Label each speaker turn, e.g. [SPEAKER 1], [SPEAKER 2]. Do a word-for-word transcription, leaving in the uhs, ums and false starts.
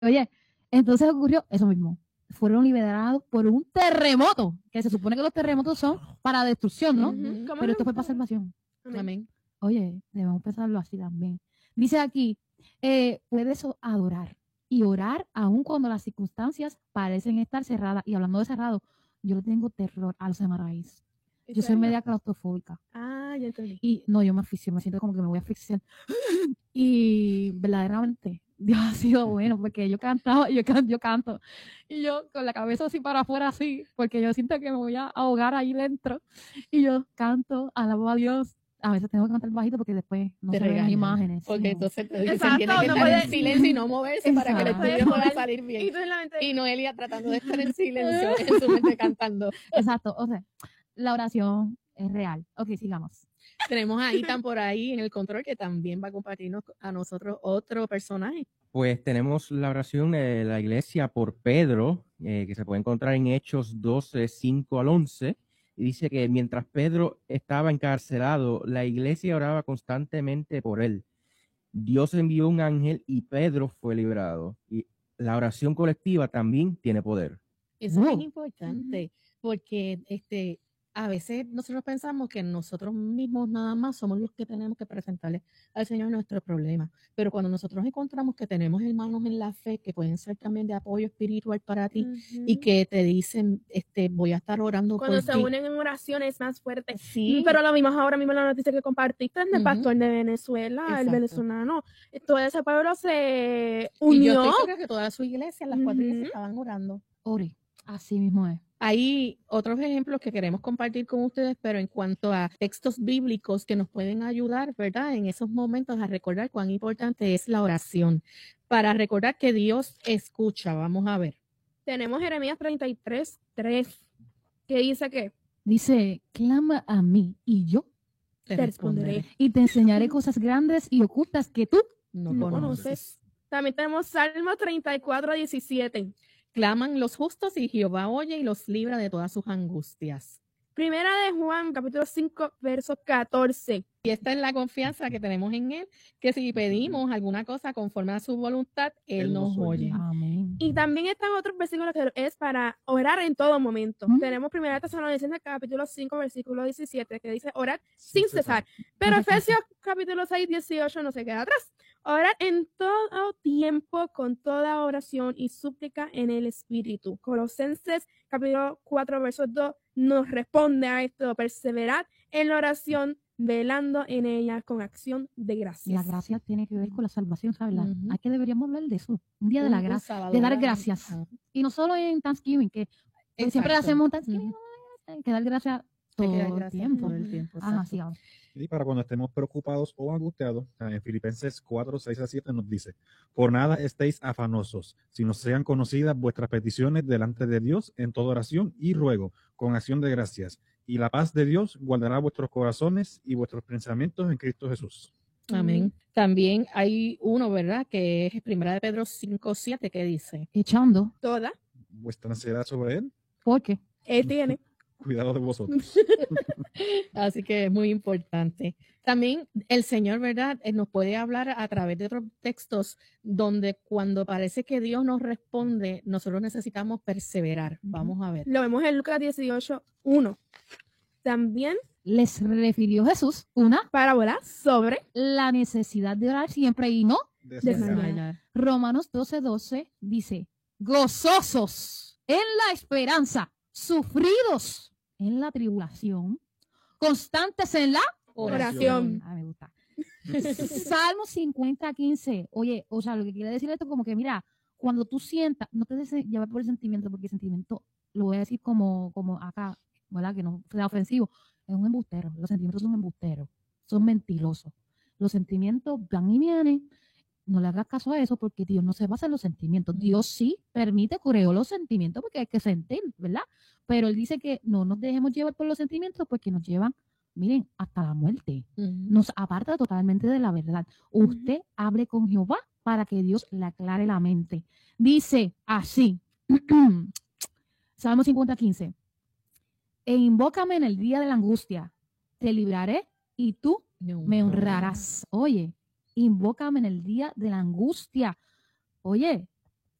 [SPEAKER 1] Oye, entonces ocurrió eso mismo. Fueron liberados por un terremoto, que se supone que los terremotos son para destrucción, ¿no?
[SPEAKER 2] Ujú. ¿Cómo
[SPEAKER 1] Pero esto
[SPEAKER 2] no?
[SPEAKER 1] fue para salvación.
[SPEAKER 2] Amén.
[SPEAKER 3] Amén.
[SPEAKER 1] Oye, debemos pensarlo así también. Dice aquí, eh, puedes o- adorar y orar aun cuando las circunstancias parecen estar cerradas. Y hablando de cerrado, yo le tengo terror a los M R Is.
[SPEAKER 2] ¿En
[SPEAKER 1] Yo soy
[SPEAKER 2] serio?
[SPEAKER 1] media claustrofóbica.
[SPEAKER 2] Ah, ya entendí.
[SPEAKER 1] Y no, yo me asfixio, me siento como que me voy a asfixiar. Y verdaderamente, Dios ha sido bueno, porque yo cantaba, yo, can, yo canto, y yo con la cabeza así para afuera, así, porque yo siento que me voy a ahogar ahí dentro. Y yo canto, alabo a Dios. A veces tengo que cantar bajito porque después no
[SPEAKER 3] Te
[SPEAKER 1] se ven las
[SPEAKER 3] regañan,
[SPEAKER 1] imágenes.
[SPEAKER 3] Porque
[SPEAKER 1] sí.
[SPEAKER 3] entonces te dicen,
[SPEAKER 2] Exacto,
[SPEAKER 3] tiene que
[SPEAKER 2] no
[SPEAKER 3] estar en
[SPEAKER 2] puede-
[SPEAKER 3] silencio y no moverse para que el
[SPEAKER 1] Exacto.
[SPEAKER 3] estudio pueda salir bien.
[SPEAKER 2] Y tú en la mente,
[SPEAKER 3] Y Noelia tratando de estar en silencio en su mente cantando.
[SPEAKER 1] Exacto, o sea, la oración es real. Ok, sigamos.
[SPEAKER 3] Tenemos a Itan por ahí en el control que también va a compartirnos a nosotros otro personaje.
[SPEAKER 4] Pues tenemos la oración de la iglesia por Pedro, eh, que se puede encontrar en Hechos doce, cinco al once. Y dice que mientras Pedro estaba encarcelado, la iglesia oraba constantemente por él. Dios envió un ángel y Pedro fue librado. Y la oración colectiva también tiene poder.
[SPEAKER 3] Eso
[SPEAKER 1] Wow.
[SPEAKER 3] es importante, porque este, a veces nosotros pensamos que nosotros mismos nada más somos los que tenemos que presentarle al Señor nuestro problema. Pero cuando nosotros encontramos que tenemos hermanos en la fe que pueden ser también de apoyo espiritual para ti
[SPEAKER 2] ujú.
[SPEAKER 3] y que te dicen, este, voy a estar orando
[SPEAKER 2] Cuando
[SPEAKER 3] por
[SPEAKER 2] se
[SPEAKER 3] ti.
[SPEAKER 2] unen en oraciones más fuertes.
[SPEAKER 3] Sí,
[SPEAKER 2] Pero lo vimos ahora mismo en la noticia que compartiste del
[SPEAKER 3] Ujú.
[SPEAKER 2] pastor de Venezuela, el
[SPEAKER 3] Exacto.
[SPEAKER 2] venezolano. Todo ese pueblo se
[SPEAKER 3] y yo
[SPEAKER 2] unió.
[SPEAKER 3] estoy segura que toda su iglesia, las cuatro iglesias
[SPEAKER 2] Ujú.
[SPEAKER 3] estaban orando.
[SPEAKER 1] Ore, así mismo es.
[SPEAKER 3] Hay otros ejemplos que queremos compartir con ustedes, pero en cuanto a textos bíblicos que nos pueden ayudar, ¿verdad? En esos momentos a recordar cuán importante es la oración, para recordar que Dios escucha. Vamos a ver.
[SPEAKER 2] Tenemos Jeremías treinta y tres, tres, que dice que
[SPEAKER 1] Dice, clama a mí y yo,
[SPEAKER 3] Te,
[SPEAKER 2] Te
[SPEAKER 3] responderé.
[SPEAKER 2] responderé.
[SPEAKER 1] y te enseñaré cosas grandes y ocultas que tú
[SPEAKER 3] No,
[SPEAKER 2] no
[SPEAKER 3] conoces.
[SPEAKER 2] conoces. También tenemos Salmo treinta y cuatro, diecisiete.
[SPEAKER 3] Claman los justos y Jehová oye y los libra de todas sus angustias.
[SPEAKER 2] Primera de Juan, capítulo cinco, verso catorce.
[SPEAKER 3] Y esta es la confianza que tenemos en Él, que si pedimos alguna cosa conforme a su voluntad, Él,
[SPEAKER 4] Él
[SPEAKER 3] nos
[SPEAKER 4] nos
[SPEAKER 3] oye.
[SPEAKER 4] oye.
[SPEAKER 1] Amén.
[SPEAKER 2] Y también están otros versículos que es para orar en todo momento.
[SPEAKER 1] Ujú.
[SPEAKER 2] Tenemos primera de Tesalonicenses capítulo cinco, versículo diecisiete, que dice orar sin,
[SPEAKER 4] Sin
[SPEAKER 2] cesar.
[SPEAKER 4] cesar.
[SPEAKER 2] Pero
[SPEAKER 1] Perfecto.
[SPEAKER 2] Efesios capítulo seis, dieciocho no se queda atrás. Orar en todo tiempo, con toda oración y súplica en el Espíritu. Colosenses capítulo cuatro, verso dos nos responde a esto. Perseverad en la oración, velando en ella con acción de gracias.
[SPEAKER 1] La gracia tiene que ver con la salvación, ¿sabes? La-
[SPEAKER 3] Ujú.
[SPEAKER 1] Hay que deberíamos hablar de eso. Un día de la
[SPEAKER 3] Un- un
[SPEAKER 1] gracia,
[SPEAKER 3] sábado,
[SPEAKER 1] de dar
[SPEAKER 3] ¿verdad?
[SPEAKER 1] gracias.
[SPEAKER 3] Ajá.
[SPEAKER 1] Y no solo en Thanksgiving, que pues, siempre
[SPEAKER 3] Exacto.
[SPEAKER 1] hacemos Thanksgiving,
[SPEAKER 3] Ujú.
[SPEAKER 1] hay que dar gracias
[SPEAKER 3] Hay
[SPEAKER 1] todo
[SPEAKER 3] que dar
[SPEAKER 1] el
[SPEAKER 3] gracias
[SPEAKER 1] tiempo.
[SPEAKER 3] todo el tiempo.
[SPEAKER 1] Ajá,
[SPEAKER 3] exacto.
[SPEAKER 1] sigamos.
[SPEAKER 5] Y para cuando estemos preocupados o angustiados, en Filipenses cuatro, seis a siete nos dice, por nada estéis afanosos, sino sean conocidas vuestras peticiones delante de Dios en toda oración y ruego, con acción de gracias. Y la paz de Dios guardará vuestros corazones y vuestros pensamientos en Cristo Jesús.
[SPEAKER 3] Amén. También hay uno, ¿verdad? Que es Primera de Pedro cinco, siete, que dice,
[SPEAKER 1] Echando,
[SPEAKER 2] Toda.
[SPEAKER 5] Vuestra ansiedad sobre Él,
[SPEAKER 1] porque
[SPEAKER 2] Él tiene.
[SPEAKER 5] cuidado de vosotros.
[SPEAKER 3] así que es muy importante. También el Señor, ¿verdad? Eh, nos puede hablar a través de otros textos donde cuando parece que Dios nos responde, nosotros necesitamos perseverar.
[SPEAKER 1] Ujú.
[SPEAKER 3] Vamos a ver.
[SPEAKER 2] Lo vemos en Lucas dieciocho, uno. También
[SPEAKER 1] les refirió Jesús, una,
[SPEAKER 2] parábola sobre
[SPEAKER 1] la necesidad de orar siempre y no.
[SPEAKER 2] Desmayar.
[SPEAKER 3] Desmayar.
[SPEAKER 1] Romanos doce, doce dice, gozosos en la esperanza, sufridos en la tribulación, constantes en la
[SPEAKER 2] oración.
[SPEAKER 1] Ah, me gusta. Salmo cincuenta, quince. Oye, o sea, lo que quiere decir esto como que, mira, cuando tú sientas, no te dejes llevar por el sentimiento, porque el sentimiento, lo voy a decir como, como acá, ¿verdad? Que no sea ofensivo, es un embustero. Los sentimientos son embusteros, son mentirosos. Los sentimientos van y vienen. No le hagas caso a eso porque Dios no se basa en los sentimientos. Dios sí permite, creó los sentimientos porque hay que sentir, ¿verdad? Pero Él dice que no nos dejemos llevar por los sentimientos porque nos llevan, miren, hasta la muerte.
[SPEAKER 3] Ujú.
[SPEAKER 1] Nos aparta totalmente de la verdad. Usted hable con Jehová para que Dios le aclare la mente. Dice así, Salmo cincuenta, quince, e invócame en el día de la angustia, te libraré y tú me honrarás. Oye, invócame en el día de la angustia. Oye,